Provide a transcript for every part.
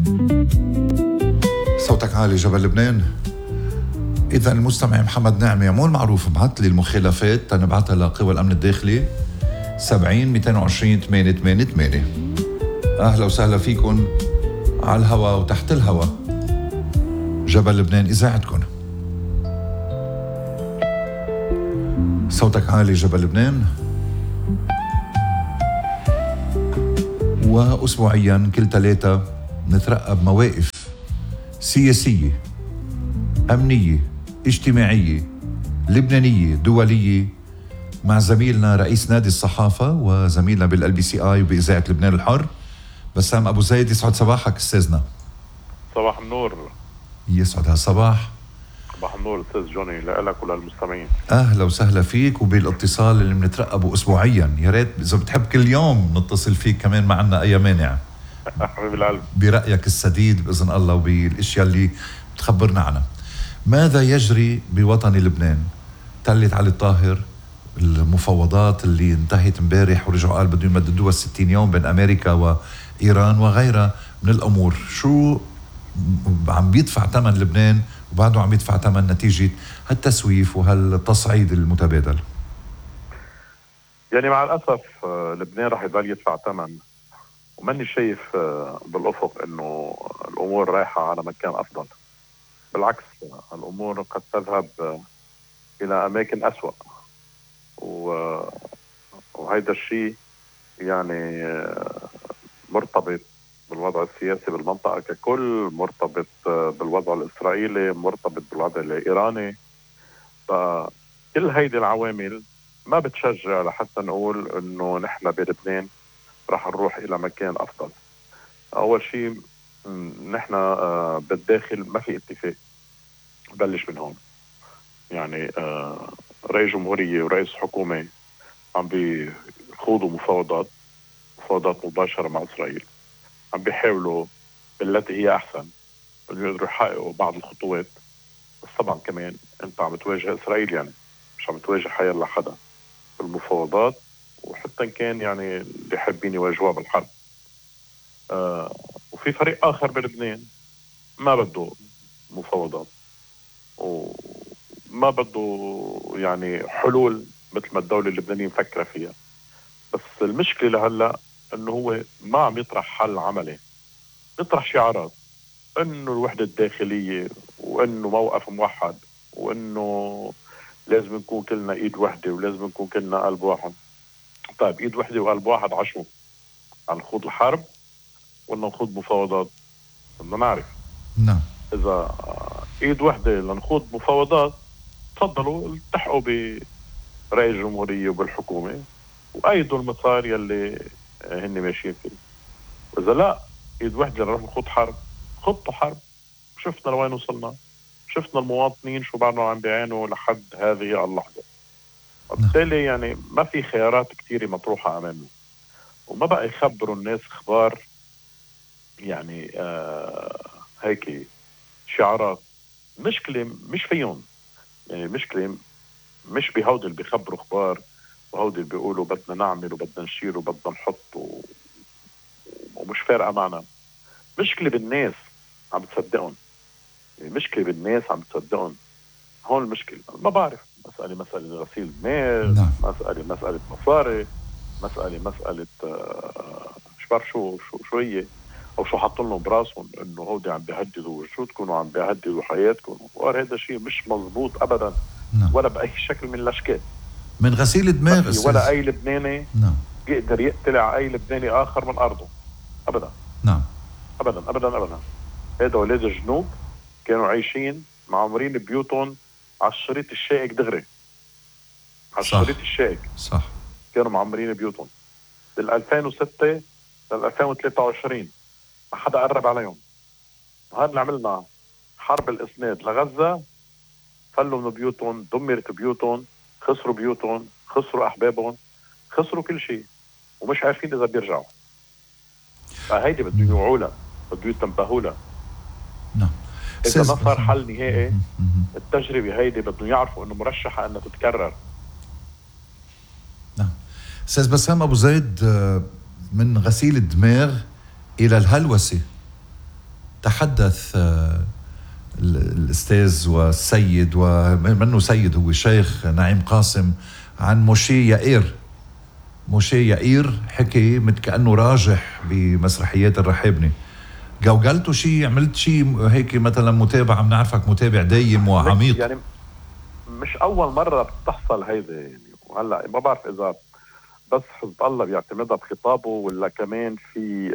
صوتك عالي جبل لبنان. إذا المستمع محمد نعمة مو المعروف بعت لي المخالفات تنبعتها لقوى الأمن الداخلي 70 220 888. أهلا وسهلا فيكم على الهواء وتحت الهواء. جبل لبنان إذاعتكم. صوتك عالي جبل لبنان. وأسبوعيا كل 3 نترقب مواقف سياسية أمنية اجتماعية لبنانية دولية مع زميلنا رئيس نادي الصحافة وزميلنا بالLBCI وبإذاعة لبنان الحر بسام أبو زيد. يسعد صباحك أستاذنا. صباح النور. يسعد هالصباح. صباح النور أستاذ جوني لك وللمستمعين. أهلا وسهلا فيك وبالاتصال اللي بنترقبه أسبوعيا. يا ريت إذا بتحب كل يوم نتصل فيك كمان، ما عنا أي مانع. حبيب القلب. برأيك السديد بإذن الله وبالأشياء اللي بتخبرنا عنها. ماذا يجري بوطن لبنان؟ تلت علي الطاهر المفاوضات اللي انتهت امبارح ورجعوا قال بدهم يمددوها 60 يوم بين أمريكا وإيران وغيرها من الأمور. شو عم بيدفع ثمن لبنان وبعده عم يدفع ثمن نتيجة هالتسويف وهالتصعيد المتبادل؟ يعني مع الأسف لبنان رح يضل يدفع ثمن، وماني شايف بالأفق إنه الأمور رايحة على مكان أفضل. بالعكس الأمور قد تذهب إلى أماكن أسوأ، وهيدا الشيء يعني مرتبط بالوضع السياسي بالمنطقة ككل، مرتبط بالوضع الإسرائيلي، مرتبط بالوضع الإيراني. فكل هيدي العوامل ما بتشجع لحتى نقول إنه نحن بلبنان رح نروح إلى مكان أفضل. أول شيء نحن بالداخل ما في اتفاق. بلش من هون. يعني رئيس جمهورية ورئيس حكومة عم بيخوضوا مفاوضات مباشرة مع إسرائيل، عم بيحاولوا بالتي هي أحسن إنه يقدروا يحققوا بعض الخطوات. بس طبعا كمان أنت عم تواجه إسرائيل، يعني مش عم تواجه حيالله حدا بالمفاوضات، وحتى إن كان يعني اللي حابين يواجهوها بالحرب. وفي فريق آخر بلبنان ما بده مفاوضات وما بده يعني حلول مثل ما الدولة اللبنانية مفكرة فيها. بس المشكلة لهلأ انه هو ما عم يطرح حل عملي، يطرح شعارات انه الوحدة الداخلية وانه موقف موحد وانه لازم نكون كلنا ايد وحدة ولازم نكون كلنا قلب واحد. طيب ايد وحدة وقلب واحد عشو؟ عن نخوض الحرب ولا نخوض مفاوضات؟ بدنا نعرف. نعم. اذا ايد وحدة لنخوض مفاوضات تفضلوا التحقوا برئيس الجمهورية وبالحكومة وأيدوا المسار يلي هن ماشيين فيه. وإذا لا إيد وحدة رح نخوض حرب، خطوا حرب. شفنا لوين وصلنا، شفنا المواطنين شو بعدهم عم بيعانوا لحد هذه اللحظة. وبالتالي يعني ما في خيارات كتيرة مطروحة أمامنا، وما بقى يخبروا الناس اخبار يعني هيك شعارات. مشكلة مش فيهم، يعني المشكلة مش بهودي اللي بيخبروا اخبار وهودي اللي بيقولوا بدنا نعمل وبدنا نشيل وبدنا نحط ومش فارقة معنا. مشكلة بالناس عم تصدقهم، يعني مشكلة بالناس عم تصدقهم. هون المشكلة. ما بعرف، مسألة غسيل دماغ، مسألة مصاري، مسألة مش بعرف شو هي، او شو حطوا لهم براسهم انه هودي عم بيهددوا وجودكم وعم بيهددوا حياتكم. وهذا شيء مش مزبوط ابدا. ولا باي شكل من الاشكال. من غسيل دماغ ولا اي لبناني يقدر يقتل على اي لبناني اخر من ارضه ابدا. نعم. ابدا ابدا ابدا. هذا ولاد الجنوب كانوا عايشين معمرين بيوتهم على الشريط الشائك دغري، على الشريط الشائك. صح. كانوا معمرين بيوتهم بال 2006 لل 2023 ما حدا قرب عليهم. وهذا اللي عملنا حرب الاسناد لغزة، فلوا من بيوتهم، دمرت بيوتهم، خسروا بيوتهم، خسروا احبابهم، خسروا كل شيء، ومش عارفين اذا بيرجعوا. فهيدي بده يوعوا لها، بده يتنبهوا لها. نعم. اذا ما صار حل نهائي التجربه هيدي بده يعرفوا انه مرشحه انها تتكرر. نعم. استاذ بسام ابو زيد، من غسيل الدماغ الى الهلوسه تحدث الأستاذ والسيد، ومنه سيد هو شيخ نعيم قاسم، عن موشي يائير. موشي يائير حكي كأنه راجح بمسرحيات الرحابنة. قلتوا شيء، عملت شيء هيك مثلا متابعة؟ بنعرفك متابع دايم وعميق. يعني مش أول مرة بتحصل هيدا يعني، وهلا ما بعرف إذا بس حزب الله بيعتمدها بخطابه ولا كمان في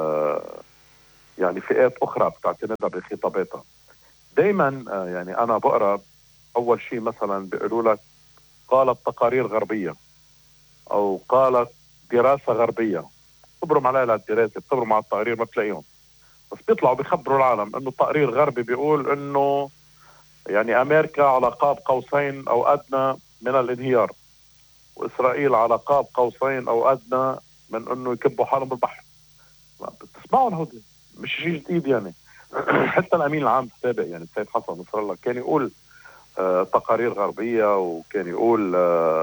يعني فئات أخرى بتعتمدها بخطاباتها. دايما يعني أنا بقرأ أول شيء مثلا بيقولوا لك قالت تقارير غربية أو قالت دراسة غربية، بتبرم عليها الدراسة، بتبرم على التقارير ما بتلاقيهم، بس بيطلعوا بيخبروا العالم إنه التقرير غربي بيقول إنه يعني أمريكا على قاب قوسين أو أدنى من الانهيار، وإسرائيل على قاب قوسين أو أدنى من إنه يكبوا حالهم بالبحر. بتسمعوا الهودي، مش شيء جديد يعني. حتى الأمين العام السابق يعني السيد حسن نصر الله كان يقول تقارير غربية، وكان يقول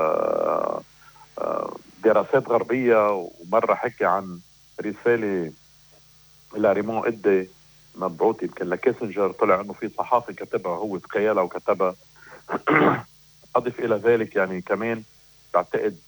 دراسات غربية، ومرة حكي عن رسالة إلى ريمون إدي مبعوث يمكن لكيسنجر، طلع إنه في صحافي كتبها هو تخيلها وكتبها. أضف إلى ذلك يعني كمان بعتقد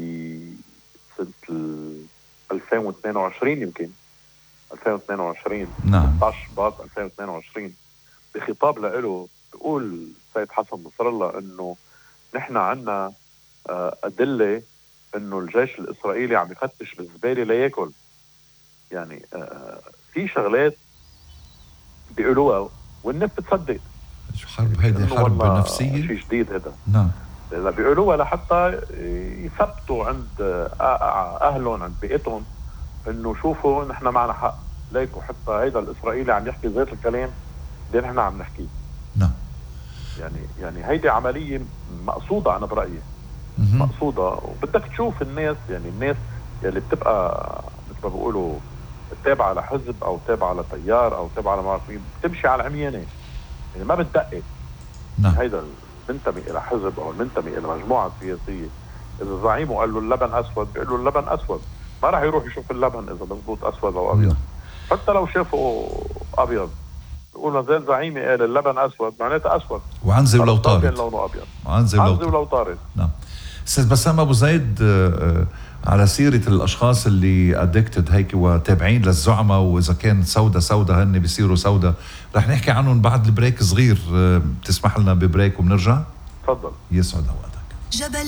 بسنة 2022 يمكن 2022 نعم 16 باط 2022 بخطاب له بيقول السيد حسن نصر الله إنه نحن عنا أدلة إنه الجيش الإسرائيلي عم يفتش بالزبالة ليأكل. يعني في شغلات بيقولوها والناس بتصدق. شو حرب هيدي؟ حرب نفسية؟ شيء جديد هذا. نعم. إذا بيقولوها لحتى يثبتوا عند أهلهم عند بيئتهم إنه شوفوا نحن معنا حق، ليكوا حتى هيدا الإسرائيلي عم يحكي ذات الكلام اللي نحن عم نحكيه. نعم. يعني هيدي عملية مقصودة أنا برأيي. مقصودة، وبدك تشوف الناس، يعني الناس يلي بتبقى مثل ما بيقولوا تابعة لحزب أو تابعة لتيار أو تابعة لمعرف مين، بتمشي على العميانة يعني ما بتدقق. نعم. هيدا المنتمي إلى حزب أو المنتمي إلى مجموعة سياسية، إذا زعيمه قال له اللبن أسود بيقول له اللبن أسود، ما راح يروح يشوف اللبن إذا مضبوط أسود أو أبيض. حتى لو شافه أبيض بيقول له زي زعيمي قال اللبن أسود معناته أسود، وعنزي ولو طارد لونه أبيض، عنزي ولو طارد. نعم. أستاذ بسام أبو زيد، على سيرة الأشخاص اللي أدكتد هيك وتابعين للزعمة، وإذا كان سودا هن بيصيروا سودا، رح نحكي عنهم بعد البريك صغير. بتسمح لنا ببريك وبنرجع؟ تفضل. يسعد أوقاتك. جبل